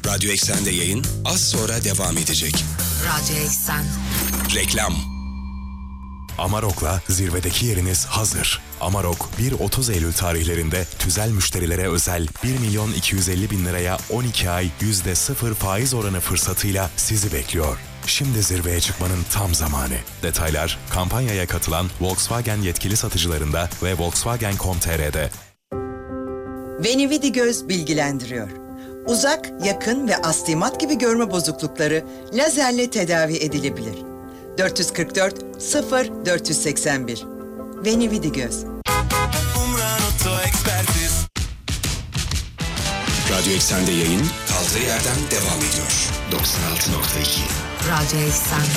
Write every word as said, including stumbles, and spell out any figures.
Radyo Eksen'de yayın az sonra devam edecek. Radyo Eksen. Reklam. Amarok'la zirvedeki yeriniz hazır. Amarok bir otuz Eylül tarihlerinde tüzel müşterilere özel bir milyon iki yüz elli bin liraya on iki ay yüzde sıfır faiz oranı fırsatıyla sizi bekliyor. Şimdi zirveye çıkmanın tam zamanı. Detaylar kampanyaya katılan Volkswagen yetkili satıcılarında ve volkswagen nokta com nokta tr'de. Venividigöz bilgilendiriyor. Uzak, yakın ve astigmat gibi görme bozuklukları lazerle tedavi edilebilir. dört yüz kırk dört sıfır dört yüz seksen bir. Venividigöz. Radyo Eksen'de yayın kaldığı yerden devam ediyor. doksan altı nokta iki. Radyo Eksen.